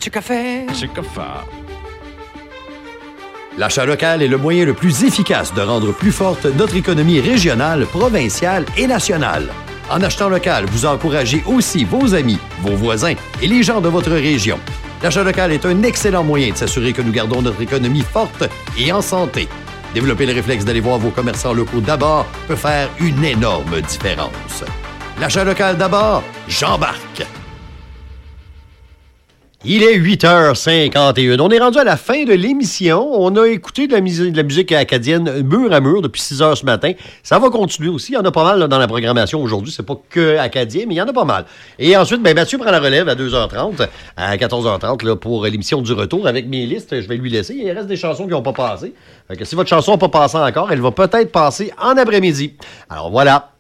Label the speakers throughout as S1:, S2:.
S1: café.
S2: L'achat local est le moyen le plus efficace de rendre plus forte notre économie régionale, provinciale et nationale. En achetant local, vous encouragez aussi vos amis, vos voisins et les gens de votre région. L'achat local est un excellent moyen de s'assurer que nous gardons notre économie forte et en santé. Développer le réflexe d'aller voir vos commerçants locaux d'abord peut faire une énorme différence. L'achat local d'abord, j'embarque! Il est 8h51. On est rendu à la fin de l'émission. On a écouté de la musique acadienne mur à mur depuis 6 heures ce matin. Ça va continuer aussi. Il y en a pas mal là, dans la programmation aujourd'hui. C'est pas que acadien, mais il y en a pas mal. Et ensuite, Mathieu prend la relève à 2h30, à 14h30 là, pour l'émission du retour avec mes listes. Je vais lui laisser. Il reste des chansons qui n'ont pas passé. Fait que si votre chanson n'a pas passé encore, elle va peut-être passer en après-midi. Alors voilà.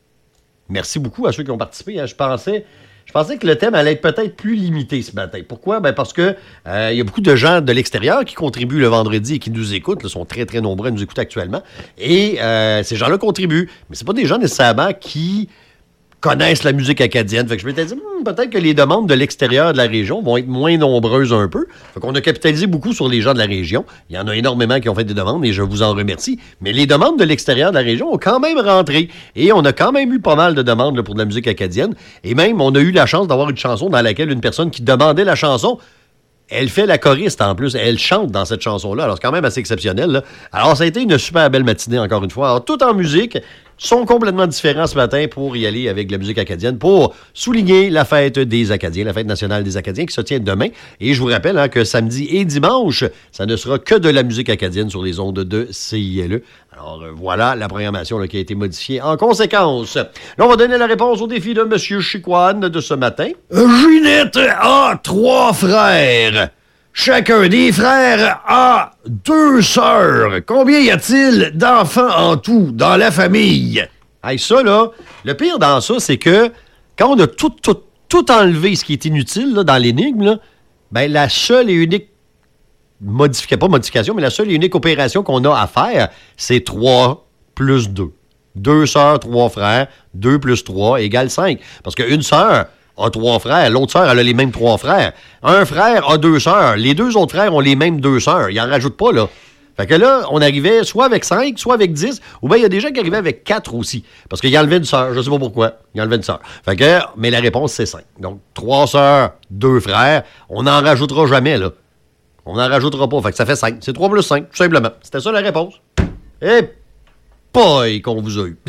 S2: Merci beaucoup à ceux qui ont participé. Je pensais que le thème allait être peut-être plus limité ce matin. Pourquoi? Parce que il y a beaucoup de gens de l'extérieur qui contribuent le vendredi et qui nous écoutent. Ils sont très, très nombreux à nous écouter actuellement. Et ces gens-là contribuent. Mais c'est pas des gens nécessairement qui connaissent la musique acadienne. Fait que je m'étais dit, peut-être que les demandes de l'extérieur de la région vont être moins nombreuses un peu. Fait qu'on a capitalisé beaucoup sur les gens de la région. Il y en a énormément qui ont fait des demandes et je vous en remercie. Mais les demandes de l'extérieur de la région ont quand même rentré. Et on a quand même eu pas mal de demandes là, pour de la musique acadienne. Et même, on a eu la chance d'avoir une chanson dans laquelle une personne qui demandait la chanson, elle fait la choriste en plus. Elle chante dans cette chanson-là. Alors, c'est quand même assez exceptionnel. Là. Alors, ça a été une super belle matinée, encore une fois. Alors, tout en musique, sont complètement différents ce matin pour y aller avec la musique acadienne, pour souligner la fête des Acadiens, la fête nationale des Acadiens qui se tient demain. Et je vous rappelle que samedi et dimanche, ça ne sera que de la musique acadienne sur les ondes de CILE. Alors voilà la programmation là, qui a été modifiée en conséquence. Là, on va donner la réponse au défi de M. Chicoine de ce matin. Ginette a 3 frères. Chacun des frères a 2 sœurs. Combien y a-t-il d'enfants en tout dans la famille? Hey, ça, là, le pire dans ça, c'est que quand on a tout enlevé ce qui est inutile là, dans l'énigme, là, ben, la seule et unique modification, mais la seule et unique opération qu'on a à faire, c'est 3 plus 2. 2 sœurs, 3 frères. 2 plus 3 égale 5. Parce qu'une sœur a 3 frères. L'autre sœur, elle a les mêmes 3 frères. Un frère a 2 sœurs. Les 2 autres frères ont les mêmes 2 sœurs. Ils en rajoutent pas, là. Fait que là, on arrivait soit avec 5, soit avec 10, ou bien il y a des gens qui arrivaient avec 4 aussi. Parce qu'il enlevait une sœur. Je sais pas pourquoi. Il enlevait une sœur. Fait que, mais la réponse, c'est 5. Donc, 3 sœurs, 2 frères. On n'en rajoutera jamais, là. On n'en rajoutera pas. Fait que ça fait 5. C'est 3 plus 5, tout simplement. C'était ça la réponse. Et paille qu'on vous a eu.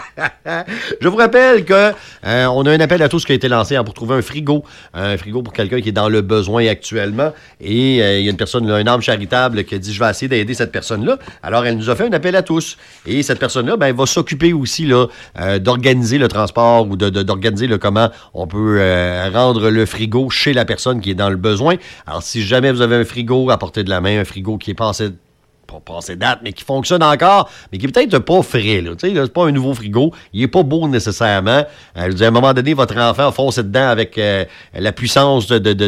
S2: Je vous rappelle que on a un appel à tous qui a été lancé pour trouver un frigo. Un frigo pour quelqu'un qui est dans le besoin actuellement. Et il y a une personne, une âme charitable qui a dit « Je vais essayer d'aider cette personne-là ». Alors, elle nous a fait un appel à tous. Et cette personne-là, ben, va s'occuper aussi là, d'organiser le transport ou d'organiser comment on peut rendre le frigo chez la personne qui est dans le besoin. Alors, si jamais vous avez un frigo à portée de la main, un frigo qui est passé date, mais qui fonctionne encore, mais qui est peut-être pas frais. Là. C'est pas un nouveau frigo. Il est pas beau nécessairement. Je veux dire, à un moment donné, votre enfant a foncé dedans avec la puissance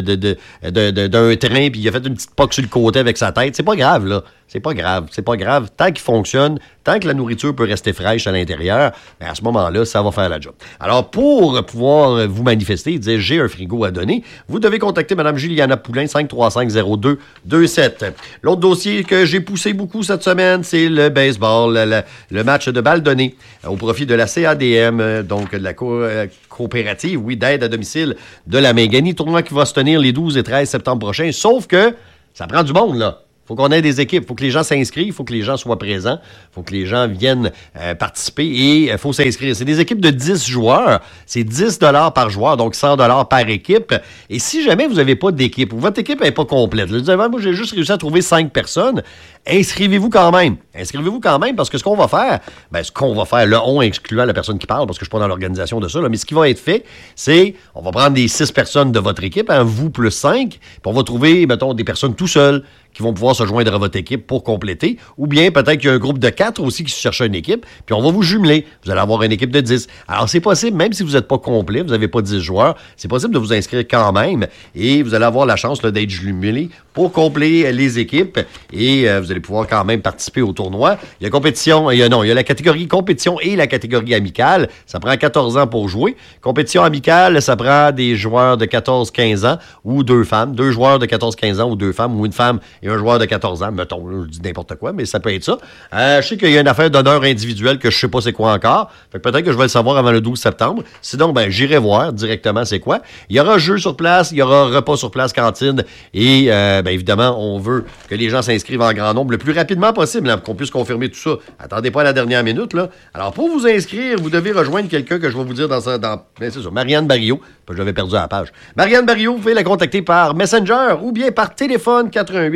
S2: d'un train, puis il a fait une petite poque sur le côté avec sa tête. C'est pas grave, là. C'est pas grave. Tant qu'il fonctionne, tant que la nourriture peut rester fraîche à l'intérieur, ben à ce moment-là, ça va faire la job. Alors, pour pouvoir vous manifester et dire « J'ai un frigo à donner », vous devez contacter Mme Juliana Poulain, 535-0227. L'autre dossier que j'ai poussé beaucoup cette semaine, c'est le baseball, le match de balle donnée au profit de la CADM, donc de la coopérative, d'aide à domicile de la Méganie. Tournoi qui va se tenir les 12 et 13 septembre prochains, sauf que ça prend du monde, là. Faut qu'on ait des équipes, faut que les gens s'inscrivent, faut que les gens soient présents, faut que les gens viennent participer et faut s'inscrire. C'est des équipes de 10 joueurs, c'est 10 $ par joueur, donc 100 $ par équipe. Et si jamais vous n'avez pas d'équipe ou votre équipe n'est pas complète, moi j'ai juste réussi à trouver 5 personnes, inscrivez-vous quand même. Inscrivez-vous quand même parce que ce qu'on va faire, le on incluant la personne qui parle parce que je suis pas dans l'organisation de ça, là, mais ce qui va être fait, c'est on va prendre des 6 personnes de votre équipe, vous plus 5, puis on va trouver, mettons, des personnes tout seuls qui vont pouvoir se joindre à votre équipe pour compléter. Ou bien peut-être qu'il y a un groupe de 4 aussi qui se cherche une équipe, puis on va vous jumeler. Vous allez avoir une équipe de 10. Alors, c'est possible, même si vous n'êtes pas complet, vous n'avez pas 10 joueurs, c'est possible de vous inscrire quand même et vous allez avoir la chance là, d'être jumelé pour compléter les équipes et vous allez pouvoir quand même participer au tournoi. Il y a compétition, il y a la catégorie compétition et la catégorie amicale. Ça prend 14 ans pour jouer. Compétition amicale, ça prend des joueurs de 14-15 ans ou 2 femmes. 2 joueurs de 14-15 ans ou 2 femmes ou une femme et un joueur de 14 ans. Mettons, je dis n'importe quoi, mais ça peut être ça. Je sais qu'il y a une affaire d'honneur individuel que je sais pas c'est quoi encore. Fait que peut-être que je vais le savoir avant le 12 septembre. Sinon, j'irai voir directement c'est quoi. Il y aura jeu sur place, il y aura repas sur place, cantine et évidemment, on veut que les gens s'inscrivent en grand nombre le plus rapidement possible pour qu'on puisse confirmer tout ça. Attendez pas à la dernière minute, là. Alors, pour vous inscrire, vous devez rejoindre quelqu'un que je vais vous dire c'est ça, Marianne Barillot. Je l'avais perdu à la page. Marianne Barillot, vous pouvez la contacter par Messenger ou bien par téléphone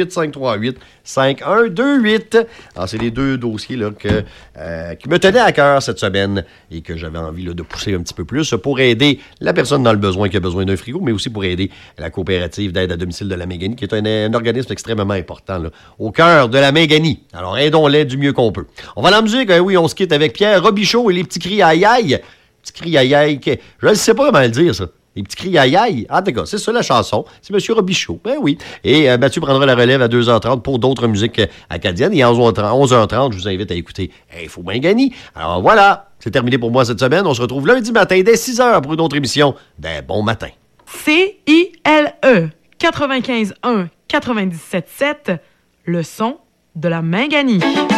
S2: 418-538-5128. Alors, c'est les 2 dossiers là, qui me tenaient à cœur cette semaine et que j'avais envie là, de pousser un petit peu plus pour aider la personne dans le besoin qui a besoin d'un frigo, mais aussi pour aider la coopérative d'aide à domicile de la Méganie, qui est un organisme extrêmement important là, au cœur de la Méganie. Alors, aidons-les du mieux qu'on peut. On va à la musique. Oui, on se quitte avec Pierre Robichaud et les petits cris aïe-aïe. Petits cris aïe-aïe. Je ne sais pas comment le dire, ça. Les petits cris aïe-aïe. Ah, d'accord, c'est ça la chanson. C'est M. Robichaud. Ben oui. Et Mathieu prendra la relève à 2h30 pour d'autres musiques acadiennes. Et à 11h30, je vous invite à écouter Info Méganie. Alors voilà, c'est terminé pour moi cette semaine. On se retrouve lundi matin dès 6h pour une autre émission d'un bon matin.
S1: CILE 95.1 97.7, le son de la Méganie.